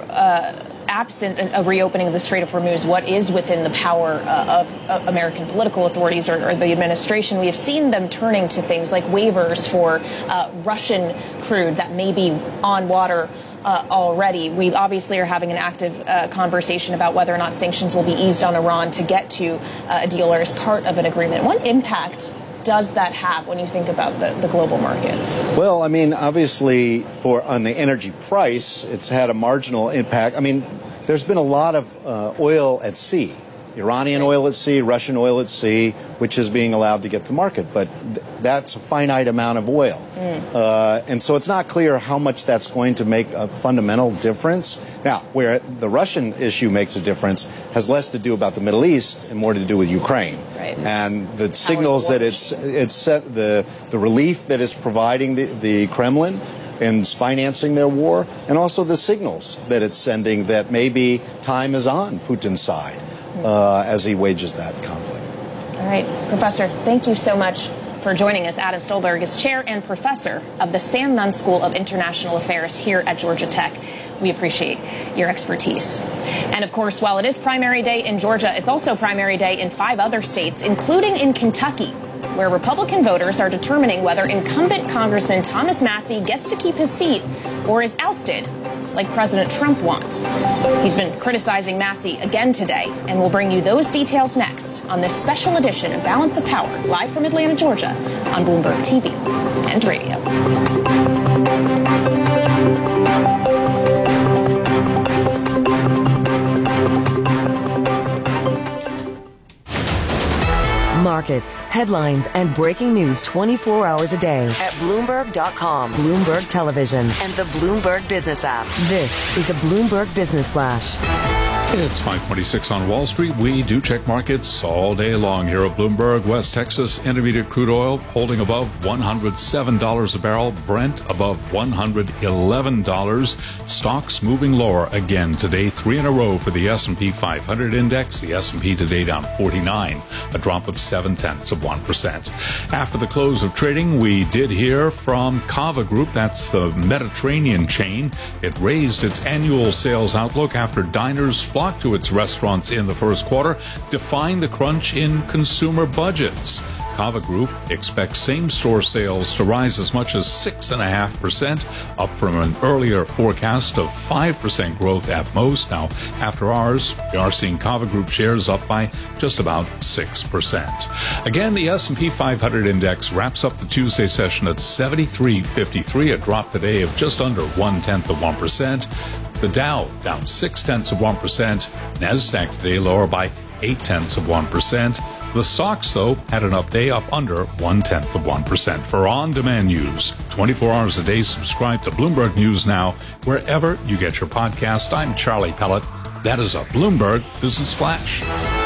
S12: absent a reopening of the Strait of Hormuz, what is within the power of American political authorities or the administration? We have seen them turning to things like waivers for Russian crude that may be on water already. We obviously are having an active conversation about whether or not sanctions will be eased on Iran to get to a deal or as part of an agreement. What impact does that have when you think about the global markets?
S22: Well, I mean, obviously, on the energy price, it's had a marginal impact. I mean, there's been a lot of oil at sea, Iranian oil at sea, Russian oil at sea, which is being allowed to get to market. But that's a finite amount of oil. And so it's not clear how much that's going to make a fundamental difference. Now, where the Russian issue makes a difference has less to do about the Middle East and more to do with Ukraine. Right. And the signals that it's set, the relief that it's providing the Kremlin in financing their war, and also the signals that it's sending that maybe time is on Putin's side as he wages that conflict.
S12: All right, Professor, thank you so much for joining us. Adam Stolberg is chair and professor of the Sam Nunn School of International Affairs here at Georgia Tech. We appreciate your expertise. And of course, while it is primary day in Georgia, it's also primary day in 5 other states, including in Kentucky, where Republican voters are determining whether incumbent Congressman Thomas Massie gets to keep his seat or is ousted, like President Trump wants. He's been criticizing Massie again today, and we'll bring you those details next on this special edition of Balance of Power, live from Atlanta, Georgia, on Bloomberg TV and radio.
S10: Markets, headlines, and breaking news 24 hours a day at Bloomberg.com, Bloomberg Television, and the Bloomberg Business app. This is a Bloomberg Business Flash.
S4: It's 5:26 on Wall Street. We do check markets all day long here at Bloomberg. West Texas Intermediate crude oil holding above $107 a barrel. Brent above $111. Stocks moving lower again today. 3 in a row for the S&P 500 index. The S&P today down 49, a drop of 0.7%. After the close of trading, we did hear from Cava Group. That's the Mediterranean chain. It raised its annual sales outlook after diners flocked to its restaurants in the first quarter, defying the crunch in consumer budgets. Cava Group expects same-store sales to rise as much as 6.5%, up from an earlier forecast of 5% growth at most. Now, after hours, we are seeing Cava Group shares up by just about 6%. Again, the S&P 500 index wraps up the Tuesday session at 73.53, a drop today of just under 0.1%. The Dow down 0.6%. NASDAQ today lower by 0.8%. The SOX, though, had an up day up under 0.1%. For on-demand news, 24 hours a day, subscribe to Bloomberg News Now, wherever you get your podcast. I'm Charlie Pellet. That is a Bloomberg Business Flash.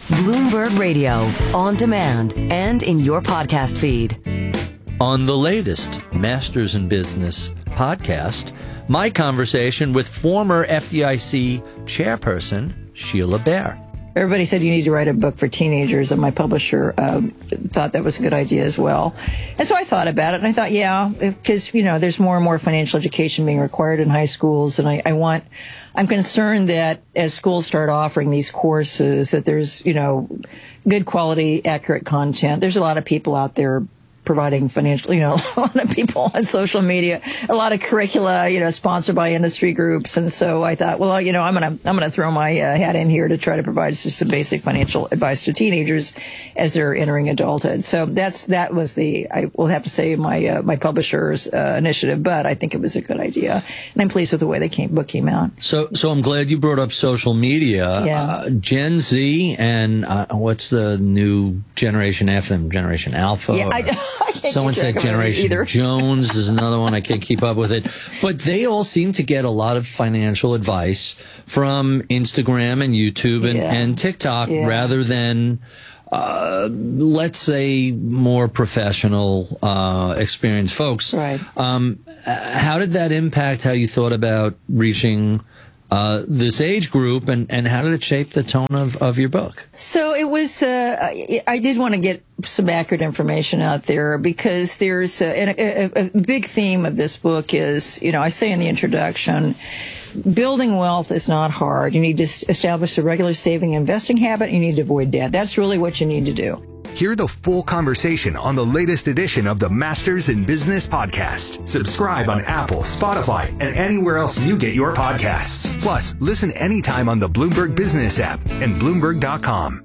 S10: Bloomberg Radio, on demand and in your podcast feed.
S6: On the latest Masters in Business podcast, my conversation with former FDIC chairperson Sheila Bair.
S8: Everybody said you need to write a book for teenagers, and my publisher thought that was a good idea as well. And so I thought about it, and I thought, yeah, because, there's more and more financial education being required in high schools, and I'm concerned that as schools start offering these courses, that there's, good quality, accurate content. There's a lot of people out there providing financial, a lot of people on social media, a lot of curricula, sponsored by industry groups. And so I thought, well, I'm going to throw my hat in here to try to provide just some basic financial advice to teenagers as they're entering adulthood. So that was I will have to say my publisher's initiative, but I think it was a good idea. And I'm pleased with the way the book came out.
S6: So I'm glad you brought up social media.
S8: Yeah.
S6: Gen Z and what's the new generation after them? Generation Alpha?
S8: Yeah,
S6: Someone said Generation Jones is another one. I can't keep up with it. But they all seem to get a lot of financial advice from Instagram and YouTube and TikTok rather than, let's say, more professional, experienced folks.
S8: Right.
S6: How did that impact how you thought about reaching this age group, and how did it shape the tone of your book?
S8: So it was, I did want to get some accurate information out there because there's a big theme of this book is, I say in the introduction, building wealth is not hard. You need to establish a regular saving and investing habit. You need to avoid debt. That's really what you need to do.
S3: Hear the full conversation on the latest edition of the Masters in Business podcast. Subscribe on Apple, Spotify, and anywhere else you get your podcasts. Plus, listen anytime on the Bloomberg Business app and Bloomberg.com.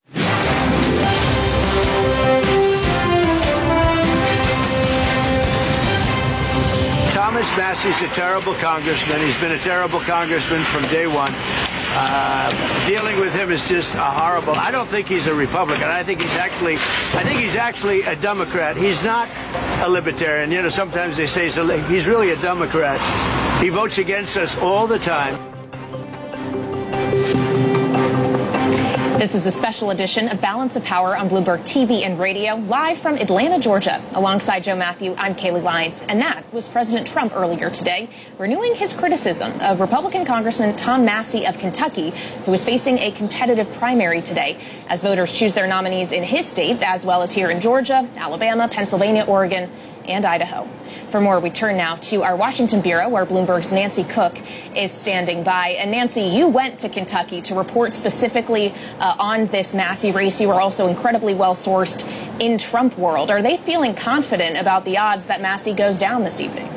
S19: Thomas Massie's a terrible congressman. He's been a terrible congressman from day one. Dealing with him is just horrible. I don't think he's a Republican. I think he's actually a Democrat. He's not a libertarian. Sometimes they say he's really a Democrat. He votes against us all the time.
S12: This is a special edition of Balance of Power on Bloomberg TV and Radio, live from Atlanta, Georgia. Alongside Joe Matthew, I'm Kaylee Lyons. And that was President Trump earlier today, renewing his criticism of Republican Congressman Tom Massie of Kentucky, who is facing a competitive primary today as voters choose their nominees in his state, as well as here in Georgia, Alabama, Pennsylvania, Oregon, and Idaho. For more, we turn now to our Washington bureau, where Bloomberg's Nancy Cook is standing by. And Nancy, you went to Kentucky to report specifically on this Massie race. You were also incredibly well sourced in Trump world. Are they feeling confident about the odds that Massie goes down this evening?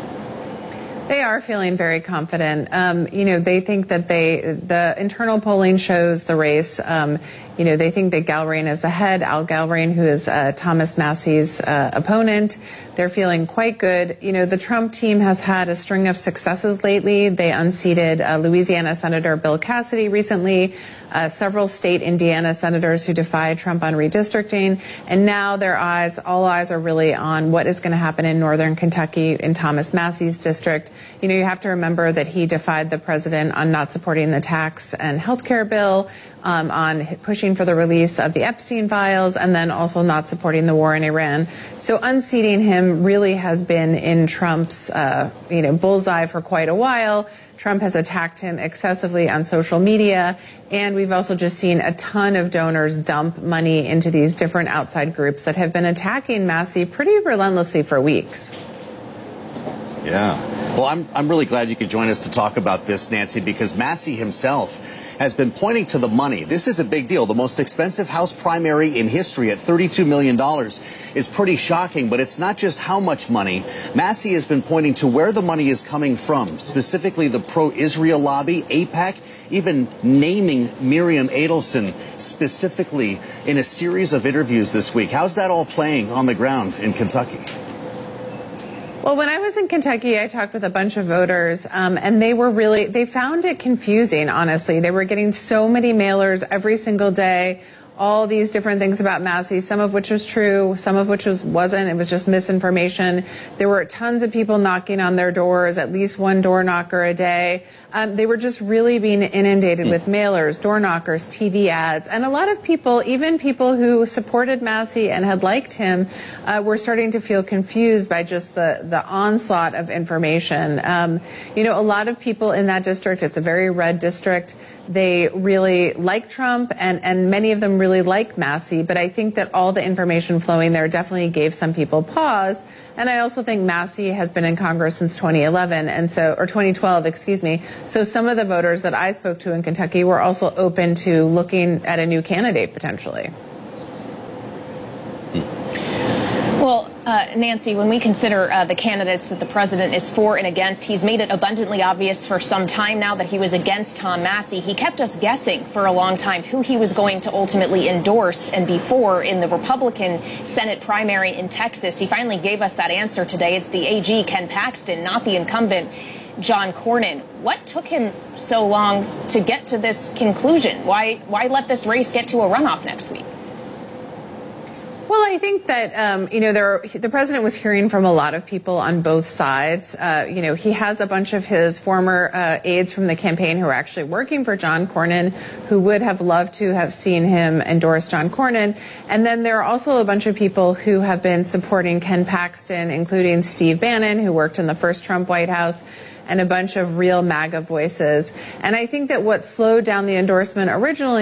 S23: They are feeling very confident. They think that the internal polling shows the race. They think that Galbraith is ahead. Al Galbraith, who is Thomas Massie's opponent, they're feeling quite good. The Trump team has had a string of successes lately. They unseated Louisiana Senator Bill Cassidy recently, several state Indiana senators who defied Trump on redistricting, and now all eyes are really on what is going to happen in northern Kentucky in Thomas Massie's district. You have to remember that he defied the president on not supporting the tax and health care bill, on pushing for the release of the Epstein files, and then also not supporting the war in Iran. So unseating him really has been in Trump's, bullseye for quite a while. Trump has attacked him excessively on social media, and we've also just seen a ton of donors dump money into these different outside groups that have been attacking Massie pretty relentlessly for weeks.
S11: Yeah. Well, I'm really glad you could join us to talk about this, Nancy, because Massie himself has been pointing to the money. This is a big deal. The most expensive House primary in history at $32 million is pretty shocking, but it's not just how much money. Massie has been pointing to where the money is coming from, specifically the pro-Israel lobby, AIPAC, even naming Miriam Adelson specifically in a series of interviews this week. How's that all playing on the ground in Kentucky?
S23: Well, when I was in Kentucky, I talked with a bunch of voters, and they found it confusing, honestly. They were getting so many mailers every single day, all these different things about Massie, some of which was true, some of which wasn't. It was just misinformation. There were tons of people knocking on their doors, at least one door knocker a day. They were just really being inundated with mailers, door knockers, TV ads. And a lot of people, even people who supported Massie and had liked him, were starting to feel confused by just the onslaught of information. A lot of people in that district, it's a very red district, they really like Trump, and many of them really like Massie. But I think that all the information flowing there definitely gave some people pause. And I also think Massie has been in Congress since 2011, or 2012, excuse me. So some of the voters that I spoke to in Kentucky were also open to looking at a new candidate potentially.
S12: Well, Nancy, when we consider the candidates that the president is for and against, he's made it abundantly obvious for some time now that he was against Tom Massie. He kept us guessing for a long time who he was going to ultimately endorse and be for in the Republican Senate primary in Texas. He finally gave us that answer today. It's the AG, Ken Paxton, not the incumbent, John Cornyn. What took him so long to get to this conclusion? Why let this race get to a runoff next week?
S23: Well, I think that, the president was hearing from a lot of people on both sides. He has a bunch of his former aides from the campaign who are actually working for John Cornyn, who would have loved to have seen him endorse John Cornyn. And then there are also a bunch of people who have been supporting Ken Paxton, including Steve Bannon, who worked in the first Trump White House, and a bunch of real MAGA voices. And I think that what slowed down the endorsement originally